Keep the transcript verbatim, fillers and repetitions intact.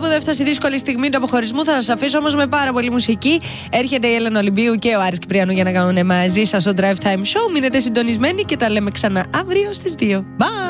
εδώ έφτασε η δύσκολη στιγμή του αποχωρισμού. Θα σας αφήσω όμως με πάρα πολύ μουσική. Έρχεται η Έλενα Ολυμπίου και ο Άρης Κυπριανού για να κάνουν μαζί σας το Drive Time Show. Μείνετε συντονισμένοι και τα λέμε ξανά αύριο στις δύο. Bye!